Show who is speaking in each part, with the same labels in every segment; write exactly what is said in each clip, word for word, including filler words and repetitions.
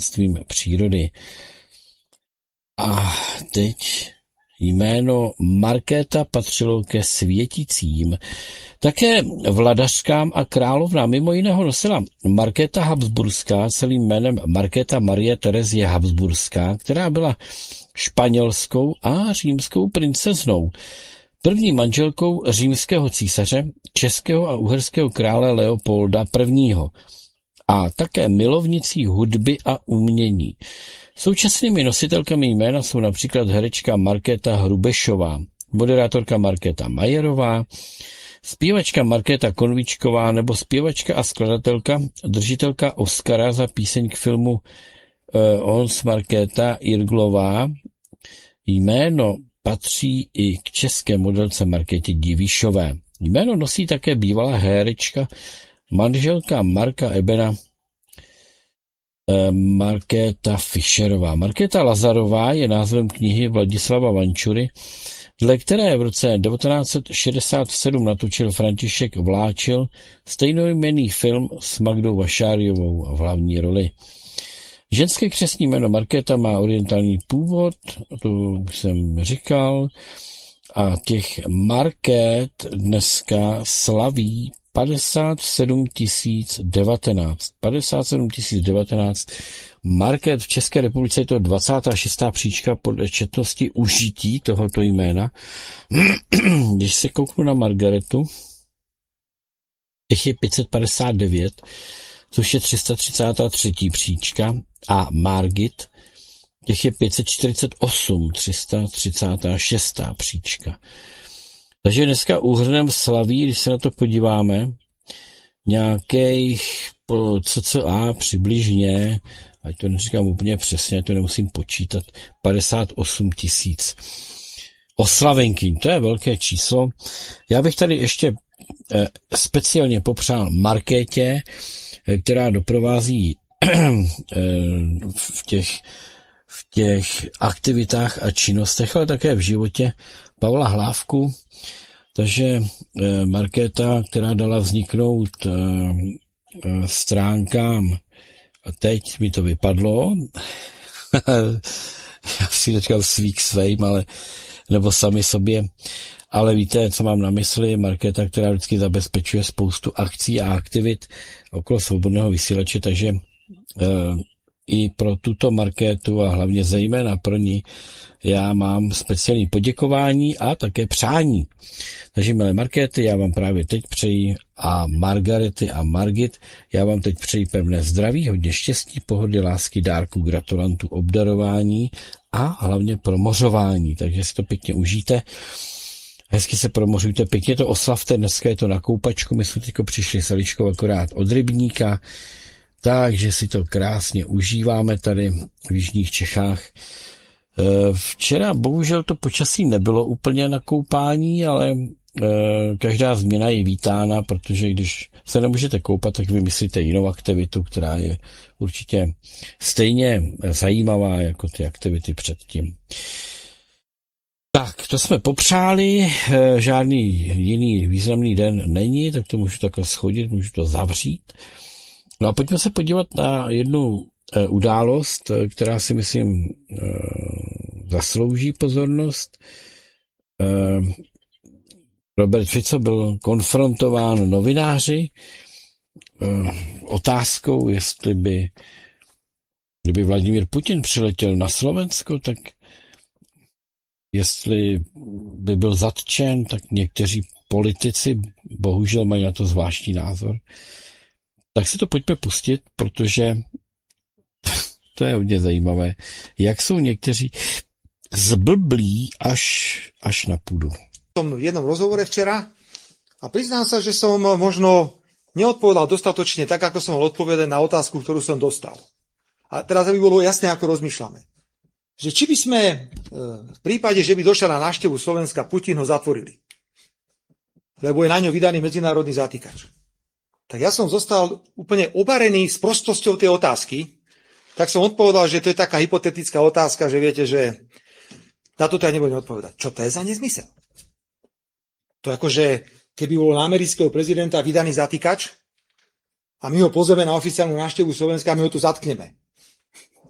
Speaker 1: bohatstvím přírody. A teď jméno Markéta patřilo ke světicím. Také vladařkám a královnám mimo jiného nosila Markéta Habsburská, celým jménem Markéta Marie Terezie Habsburská, která byla španělskou a římskou princeznou. První manželkou římského císaře, českého a uherského krále Leopolda prvního. A také milovnicí hudby a umění. Současnými nositelkami jména jsou například herečka Markéta Hrubešová, moderátorka Markéta Majerová, zpěvačka Markéta Konvičková nebo zpěvačka a skladatelka, držitelka Oscara za píseň k filmu uh, Ons Markéta Irglová. Jméno patří i k české modelce Markétě Divišové. Jméno nosí také bývalá herečka, manželka Marka Ebena, Markéta Fischerová. Markéta Lazarová je názvem knihy Vladislava Vančury, dle které v roce devatenáct set šedesát sedm natočil František Vláčil stejnojmenný film s Magdou Vašáriovou v hlavní roli. Ženské křestní jméno Markéta má orientální původ, to už jsem říkal, a těch Markét dneska slaví padesát sedm tisíc devatenáct. padesát sedm tisíc devatenáct. Markét v České republice je to dvacátá šestá příčka podle četnosti užití tohoto jména. Když se kouknu na Margaretu, těch je pět set padesát devět, což je tři sta třicátá třetí příčka, a Margit, těch je pět set čtyřicet osm, tři sta třicátá šestá příčka. Takže dneska úhrnem slaví, když se na to podíváme, nějakých cca přibližně, ať to neříkám úplně přesně, to nemusím počítat, padesát osm tisíc oslavenkyň. To je velké číslo. Já bych tady ještě eh, speciálně popřál Markétě, eh, která doprovází eh, v těch v těch aktivitách a činnostech, ale také v životě Pavla Hlávku. Takže Markéta, která dala vzniknout stránkám, a teď mi to vypadlo, já si říkal svých svým, ale, nebo sami sobě, ale víte, co mám na mysli, Markéta, která vždycky zabezpečuje spoustu akcí a aktivit okolo svobodného vysílače, takže i pro tuto Markétu a hlavně zejména pro ní já mám speciální poděkování a také přání. Takže milé Markéty, já vám právě teď přeji, a Margarety a Margit, já vám teď přeji pevné zdraví, hodně štěstí, pohody, lásky, dárků, gratulantů, obdarování a hlavně promořování. Takže si to pěkně užijte. Hezky se promořujte, pěkně to oslavte, dneska je to na koupačku, my jsme teď přišli s Eliškou akorát od rybníka, takže si to krásně užíváme tady v jižních Čechách. Včera bohužel to počasí nebylo úplně na koupání, ale každá změna je vítána, protože když se nemůžete koupat, tak vymyslíte jinou aktivitu, která je určitě stejně zajímavá jako ty aktivity předtím. Tak, to jsme popřáli, žádný jiný významný den není, tak to můžu takhle schodit, můžu to zavřít. No a pojďme se podívat na jednu událost, která si myslím zaslouží pozornost. Robert Fico byl konfrontován novináři otázkou, jestli by, kdyby Vladimír Putin přiletěl na Slovensko, tak jestli by byl zatčen, tak někteří politici bohužel mají na to zvláštní názor. Tak si to pojďme pustit, protože to je hodně zajímavé, jak jsou někteří zblblí až, až na půdu.
Speaker 2: Som v jednom rozhovore včera a priznám sa, že som možno neodpovedal dostatočne tak, ako som mal odpovedať na otázku, ktorú som dostal. A teraz aby bolo jasné, ako rozmýšľame. Že či by sme v prípade, že by došiel na návštevu Slovenska, Putin ho zatvorili. Lebo je na ňo vydaný medzinárodný zatýkač. Tak ja som zostal úplne obarený s prostosťou tej otázky, tak som odpovedal, že to je taká hypotetická otázka, že viete, že na to teda nebudem odpovedať. Čo to je za nezmysel? To akože, keby bol na amerického prezidenta vydaný zatýkač a my ho pozveme na oficiálnu návštevu Slovenska a my ho tu zatkneme.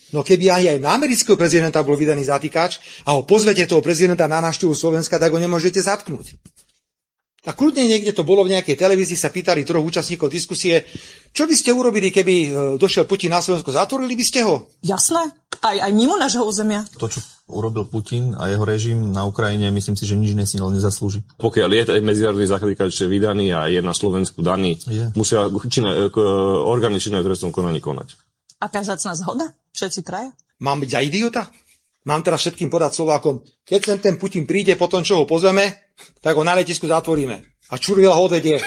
Speaker 2: No keby aj, aj na amerického prezidenta bol vydaný zatýkač a ho pozvete toho prezidenta na návštevu Slovenska, tak ho nemôžete zatknúť. A kľudne niekde to bolo v nejakej televízii, sa pýtali troch účastníkov diskusie, čo by ste urobili, keby došiel Putin na Slovensko, zatvorili by ste ho?
Speaker 3: Jasné, aj, aj mimo nášho územia.
Speaker 4: To, čo urobil Putin a jeho režim na Ukrajine, myslím si, že nič nesnil, nezaslúži.
Speaker 5: Pokiaľ je aj medzinárodný zatýkač vydaný a je na Slovensku daný, je. musia činné, orgány činné v trestnom konaní konať.
Speaker 3: Aká vzácna zhoda? Všetci traja?
Speaker 2: Mám byť za idiota? Mám teraz všetkým podať Slovákom, keď sem ten Putin príde, potom čo ho pozveme, tak ho na letisku zatvoríme. A Čurvila ho odvedie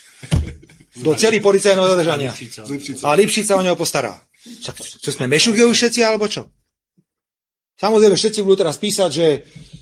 Speaker 2: do celý policajného zadržania. A Lipšica o neho postará. Čo, čo sme mešuge už všetci, alebo čo? Samozrejme, všetci budú teraz písať, že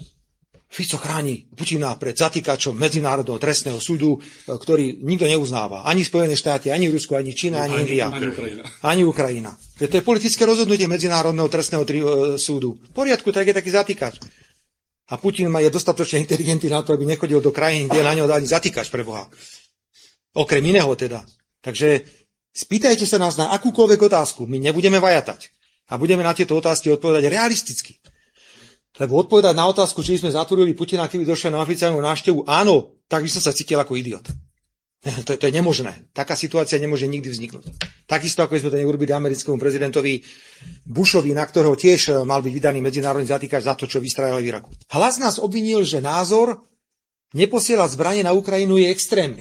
Speaker 2: Fico chráni Putina pred zatýkačom Medzinárodného trestného súdu, ktorý nikto neuznáva. Ani Spojené štáty, ani Rusko, ani Čína, ani, ani India. Ani Ukrajina. Ani Ukrajina. To je politické rozhodnutie Medzinárodného trestného tri, uh, súdu. V poriadku, tak je taký zatýkač. A Putin je dostatočne inteligentný na to, aby nechodil do krajín, kde na neho dali zatýkač pre Boha. Okrem iného teda. Takže spýtajte sa nás na akúkoľvek otázku. My nebudeme vajatať. A budeme na tieto otázky odpovedať realisticky. Lebo odpovedať na otázku, či sme zatvorili Putina, keby došiel na oficiálnu návštevu, áno, tak by som sa cítil ako idiot. To, to je nemožné. Taká situácia nemôže nikdy vzniknúť. Takisto, ako sme to neurobili americkému prezidentovi Bushovi, na ktorého tiež mal byť vydaný medzinárodný zatýkač za to, čo vystrajali v Iraku. Hlas nás obvinil, že názor neposielať zbranie na Ukrajinu je extrémny.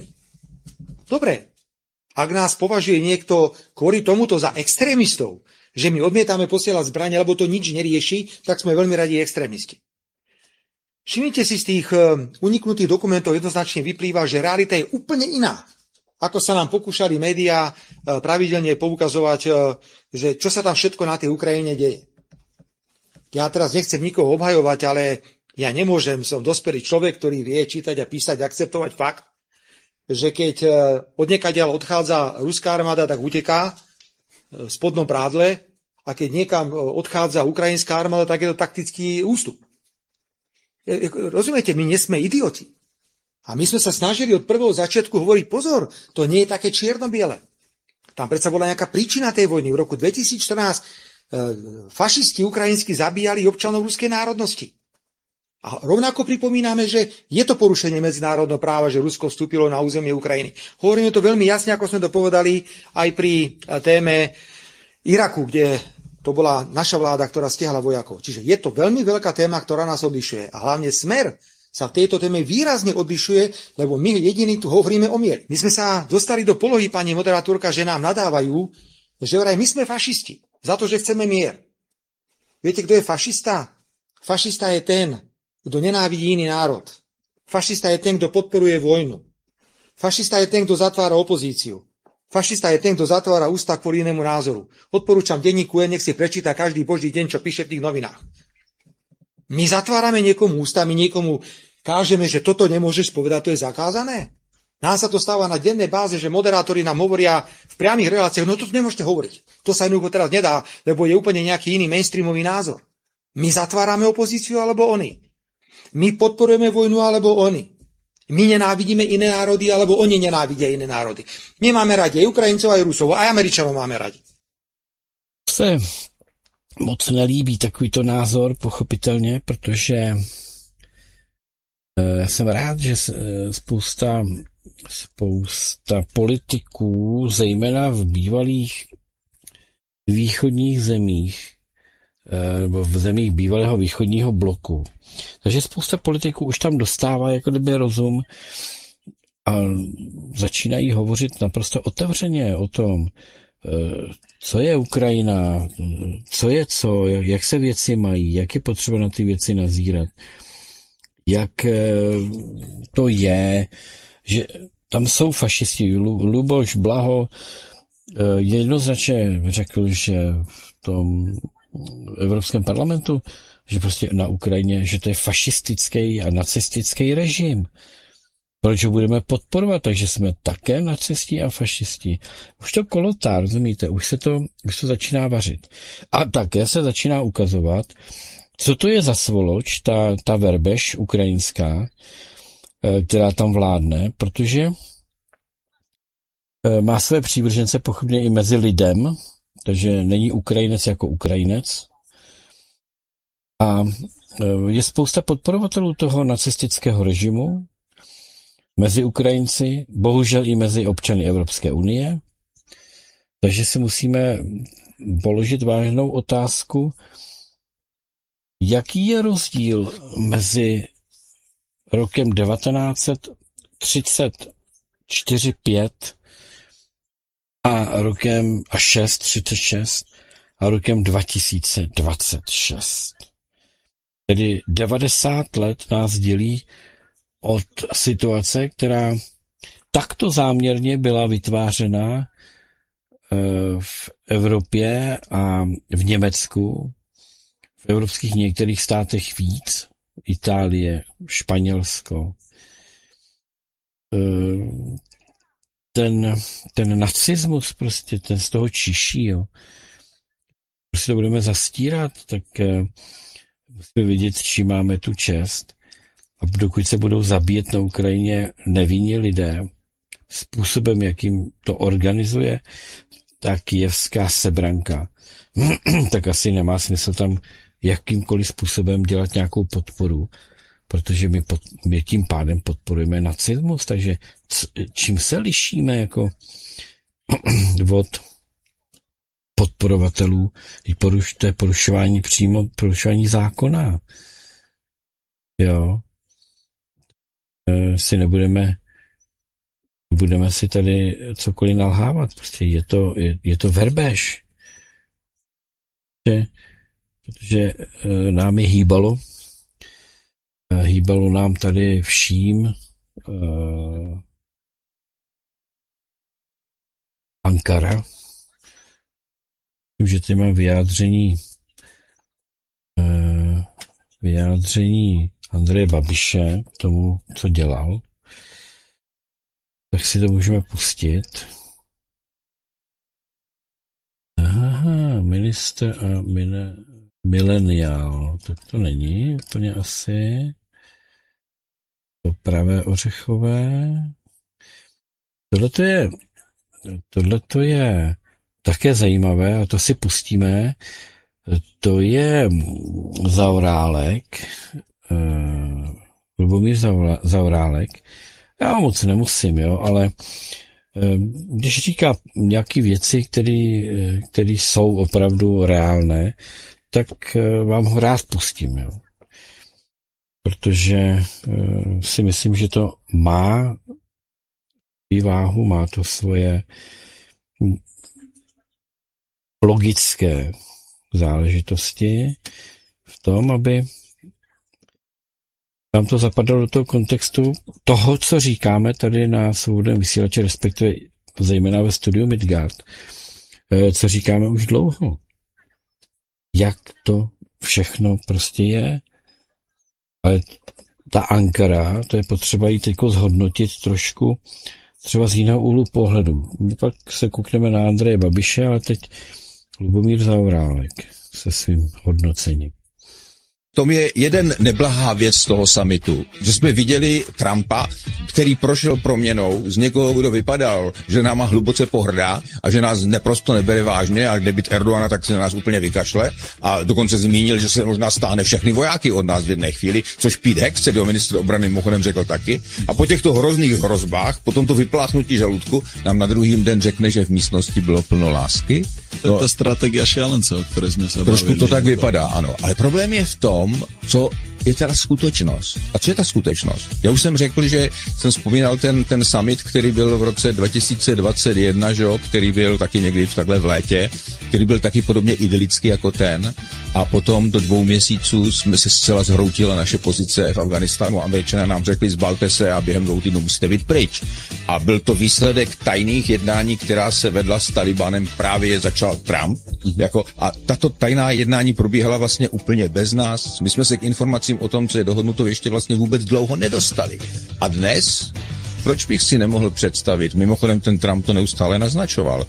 Speaker 2: Dobre, ak nás považuje niekto kvôli tomuto za extrémistov, že my odmietame posielať zbranie, lebo to nič nerieši, tak sme veľmi radi extrémisti. Všimnite si, z tých uniknutých dokumentov jednoznačne vyplýva, že realita je úplne iná. Ako sa nám pokúšali médiá pravidelne poukazovať, že čo sa tam všetko na tej Ukrajine deje. Ja teraz nechcem nikoho obhajovať, ale ja nemôžem, som dospelý človek, ktorý vie čítať a písať, akceptovať fakt, že keď odniekaďaľ odchádza ruská armáda, tak uteká v spodnom prádle, a keď niekam odchádza ukrajinská armáda, tak je to taktický ústup. Rozumiete, my nie sme idioti. A my sme sa snažili od prvého začiatku hovoriť, pozor, to nie je také čierno-biele. Tam predsa bola nejaká príčina tej vojny. V roku dvetisícštrnásť e, fašisti ukrajinsky zabíjali občanov ruskej národnosti. A rovnako pripomíname, že je to porušenie medzinárodného práva, že Rusko vstúpilo na územie Ukrajiny. Hovoríme to veľmi jasne, ako sme to povedali aj pri téme Iraku, kde to bola naša vláda, ktorá stiahla vojakov. Čiže je to veľmi veľká téma, ktorá nás odlišuje. A hlavne Smer sa v tejto téme výrazne odlišuje, lebo my jediní tu hovoríme o mieri. My sme sa dostali do polohy, pani moderátorka, že nám nadávajú, že vraj my sme fašisti za to, že chceme mier. Viete, kto je fašista? Fašista je ten, kto nenávidí iný národ. Fašista je ten, kto podporuje vojnu. Fašista je ten, kto zatvára opozíciu. Fašista je ten, kto zatvára ústa kvôli inému názoru. Odporúčam denníku N, nech si prečíta každý boží deň, čo píše v tých novinách. My zatvárame niekomu ústa, my niekomu kážeme, že toto nemôžeš povedať, to je zakázané. Nám sa to stáva na dennej báze, že moderátori nám hovoria v priamých reláciách, no to nemôžete hovoriť. To sa jednoducho teraz nedá, lebo je úplne nejaký iný mainstreamový názor. My zatvárame opozíciu, alebo oni. My podporujeme vojnu, alebo oni. My nenávidíme iné národy, alebo oni nenávidia iné národy. My máme radi aj Ukrajincov, aj Rusov, aj Američanov máme radi.
Speaker 1: Se moc nelíbí takovýto názor, pochopitelně, protože já jsem rád, že spousta, spousta politiků, zejména v bývalých východních zemích, nebo v zemích bývalého východního bloku. Takže spousta politiků už tam dostává jako kdyby rozum a začínají hovořit naprosto otevřeně o tom, co je Ukrajina, co je co, jak se věci mají, jak je potřeba na ty věci nazírat, jak to je, že tam jsou fašisti. Luboš Blaho jednoznačně řekl, že v tom Evropském parlamentu, že prostě na Ukrajině, že to je fašistický a nacistický režim. Proč ho budeme podporovat? Takže jsme také nacisti a fašisti. Už to kolotá, rozumíte? Už se to, už to začíná vařit. A také se začíná ukazovat, co to je za svoloč, ta, ta verbež ukrajinská, která tam vládne, protože má své přívržence pochopně i mezi lidem, takže není Ukrajinec jako Ukrajinec. A je spousta podporovatelů toho nacistického režimu mezi Ukrajinci, bohužel i mezi občany Evropské unie. Takže si musíme položit vážnou otázku, jaký je rozdíl mezi rokem devatenáct třicet čtyři pět a rokem a šest třicet šest a rokem dva tisíce dvacet šest. Tedy devadesát let nás dělí od situace, která takto záměrně byla vytvářena v Evropě a v Německu, v evropských některých státech víc, Itálie, Španělsko. Ten, ten nacismus prostě, ten z toho čiší, jo. Prostě to budeme zastírat, tak musíme vidět, s čím máme tu čest. A dokud se budou zabíjet na Ukrajině nevinní lidé, způsobem, jakým to organizuje ta kyjevská sebranka, tak asi nemá smysl tam jakýmkoliv způsobem dělat nějakou podporu, protože my, pod, my tím pádem podporujeme nacismus, takže c, čím se lišíme jako od podporovatelů, poruš, to je porušování přímo, porušování zákona. Jo. E, si nebudeme budeme si tady cokoliv nalhávat. Prostě je to, je, je to verbež. Protože e, nám je hýbalo. E, hýbalo nám tady vším e, Ankara. Že tady mám vyjádření e, vyjádření Andreje Babiše tomu, co dělal. Tak si to můžeme pustit. Aha, minister a mine, mileniál. Tak to není úplně asi. To pravé ořechové. Tohle to je, tohle to je také zajímavé a to si pustíme. To je Zaorálek, uh, Lubomír Zaorálek. Já moc nemusím, jo, ale když říká nějaké věci, které jsou opravdu reálné, tak vám ho rád pustím, jo. Protože si myslím, že to má váhu, má to svoje logické záležitosti v tom, aby nám to zapadalo do toho kontextu toho, co říkáme tady na svobodném vysílači, respektive zejména ve studiu Midgard, co říkáme už dlouho. Jak to všechno prostě je. Ale ta Ankara, to je potřeba jí teď zhodnotit trošku třeba z jiného úhlu pohledu. My pak se koukneme na Andreje Babiše, ale teď Lubomír Zaorálek se svým hodnocením.
Speaker 6: tom je jeden neblahá věc z toho summitu, že jsme viděli Trumpa, který prošel proměnou z někoho, kdo vypadal, že náma hluboce pohrdá a že nás neprosto nebere vážně a kde být Erdogana, tak se na nás úplně vykašle a dokonce zmínil, že se možná stáhne všechny vojáky od nás v jedné chvíli, což Pete Hegseth, jeho ministr obrany, mimochodem řekl taky. A po těchto hrozných hrozbách, po tomto vypláchnutí žaludku, nám na druhý den řekne, že v místnosti bylo plno lásky.
Speaker 7: To je ta strategie šílence, o které jsme se
Speaker 6: Trošku
Speaker 7: bavili.
Speaker 6: to tak vypadá, ano. Ale problém je v tom, co je teda skutečnost. A co je ta skutečnost? Já už jsem řekl, že jsem vzpomínal ten, ten summit, který byl v roce dva tisíce dvacet jedna, že jo, který byl taky někdy v takhle v létě, který byl taky podobně idylický jako ten. A potom do dvou měsíců jsme se zcela zhroutila naše pozice v Afganistánu. Američané nám řekli, zbalte se a během dvou týdnů musíte být pryč. A byl to výsledek tajných jednání, která se vedla s Talibanem, právě začal Trump. Jako, a tato tajná jednání probíhala vlastně úplně bez nás. My jsme se k informacím o tom, co je dohodnuto, ještě vlastně vůbec dlouho nedostali. A dnes, proč bych si nemohl představit, mimochodem ten Trump to neustále naznačoval,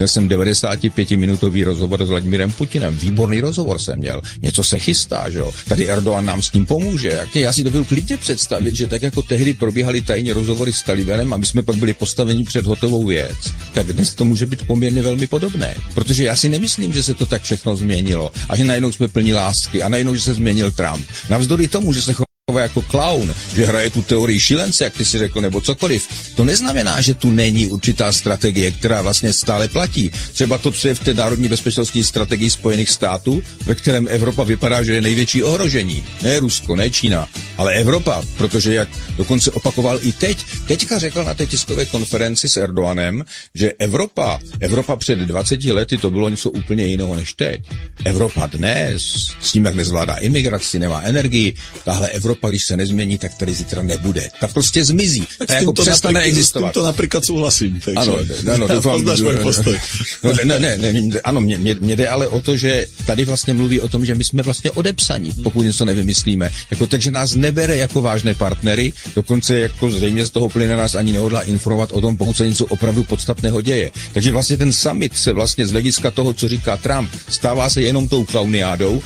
Speaker 6: Měl jsem devadesátipětiminutový rozhovor s Vladimirem Putinem. Výborný rozhovor jsem měl. Něco se chystá, že jo. Tady Erdogan nám s tím pomůže. Jak já si dovedu klidně představit, že tak jako tehdy probíhaly tajně rozhovory s Talibanem a my jsme pak byli postaveni před hotovou věc, tak dnes to může být poměrně velmi podobné. Protože já si nemyslím, že se to tak všechno změnilo a že najednou jsme plní lásky a najednou, že se změnil Trump. Navzdory tomu, že se jako klaun, že hraje tu teorii šílence, jak ty si řekl, nebo cokoliv. To neznamená, že tu není určitá strategie, která vlastně stále platí. Třeba to, co je v té národní bezpečnostní strategii Spojených států, ve kterém Evropa vypadá, že je největší ohrožení. Ne Rusko, ne Čína, ale Evropa, protože jak dokonce opakoval i teď, teďka řekl na té tiskové konferenci s Erdoganem, že Evropa, Evropa před dvaceti lety to bylo něco úplně jiného než teď. Evropa dnes, s tím, jak nezvládá imigraci, nemá energii, tahle Evropa, když se nezmění, tak tady zítra nebude. Ta prostě zmizí.
Speaker 7: Tak
Speaker 6: ta jako přestane
Speaker 7: napríklad,
Speaker 6: existovat.
Speaker 7: S týmto napríklad súhlasím. Takže
Speaker 6: ano, ano, doufám,
Speaker 7: poznáš môj postoj.
Speaker 6: No, ne, ne, ne, ano, mě, mě, mě jde ale o to, že tady vlastně mluví o tom, že my jsme vlastně odepsaní, pokud něco nevymyslíme. Jako, takže nás nebere jako vážné partnery, dokonce jako zřejmě z toho plyne nás ani nehodlá informovat o tom, pokud se něco opravdu podstatného děje. Takže vlastně ten summit se vlastně z hlediska toho, co říká Trump, stává se jenom tou klauniádou.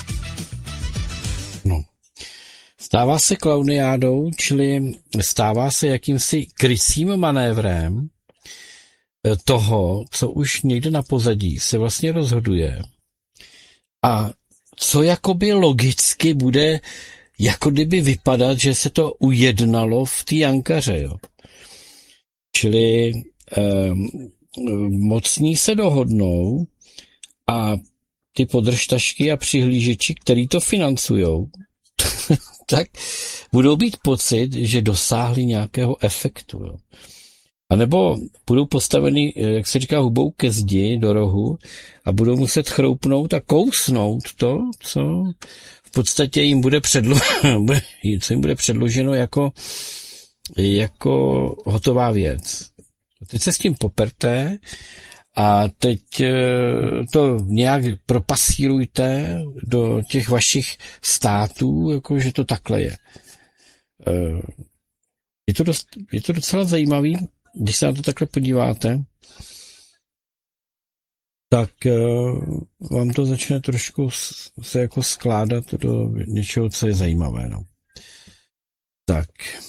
Speaker 1: No. Stává se klauniádou, čili stává se jakýmsi krycím manévrem toho, co už někde na pozadí se vlastně rozhoduje. A co jakoby logicky bude jako kdyby vypadat, že se to ujednalo v té Ankaře. Jo. Čili eh, mocní se dohodnou a ty podržtašky a přihlížeči, který to financujou, tak budou mít pocit, že dosáhli nějakého efektu. Jo. A nebo budou postaveni, jak se říká, hubou ke zdi do rohu a budou muset chroupnout a kousnout to, co v podstatě jim bude, předlo- co jim bude předloženo jako, jako hotová věc. Teď se s tím poperte a teď to nějak propasírujte do těch vašich států, jako že to takhle je. Je to, dost, je to docela zajímavý, když se na to takhle podíváte, tak vám to začne trošku se jako skládat do něčeho, co je zajímavé. No. Tak.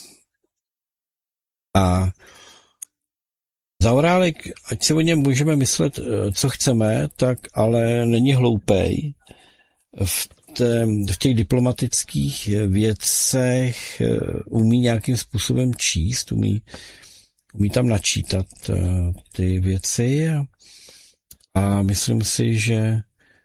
Speaker 1: A Zaorálek, ať si o něm můžeme myslet, co chceme, tak ale není hloupej. V, té, v těch diplomatických věcech umí nějakým způsobem číst, umí, umí tam načítat ty věci a, a myslím si, že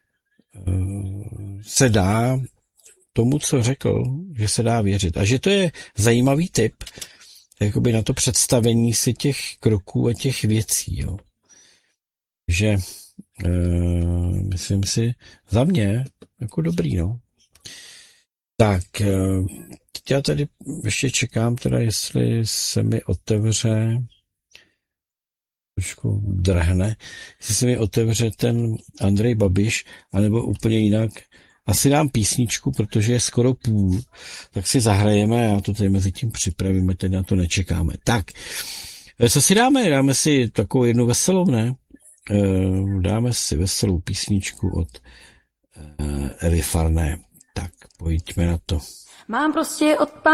Speaker 1: se dá tomu, co řekl, že se dá věřit. A že to je zajímavý tip, jakoby na to představení si těch kroků a těch věcí. Jo. Že e, myslím si, za mě jako dobrý, no. Tak, e, teď já tady ještě čekám teda, jestli se mi otevře trošku drhne, jestli se mi otevře ten Andrej Babiš, anebo úplně jinak. Asi dám písničku, protože je skoro půl, tak si zahrajeme a to tady mezi tím připravíme, teď na to nečekáme. Tak, co si dáme? Dáme si takovou jednu veselou, ne? Dáme si veselou písničku od Evy Farné. Tak, pojďme na to.
Speaker 8: Mám prostě od